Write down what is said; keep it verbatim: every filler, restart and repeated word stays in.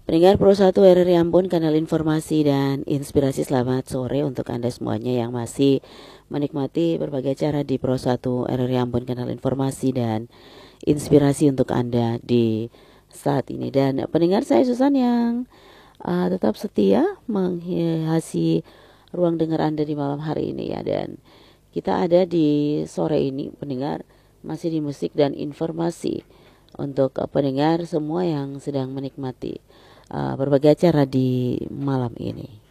Pendengar Pro satu R R I Ambon, kanal informasi dan inspirasi, selamat sore untuk Anda semuanya yang masih menikmati berbagai cara di Pro satu R R I Ambon, kanal informasi dan inspirasi untuk Anda di saat ini. Dan pendengar, saya Susan yang uh, tetap setia menghiasi ruang dengar Anda di malam hari ini ya. Dan kita ada di sore ini, pendengar, masih di musik dan informasi untuk uh, pendengar semua yang sedang menikmati Uh, berbagai acara di malam ini.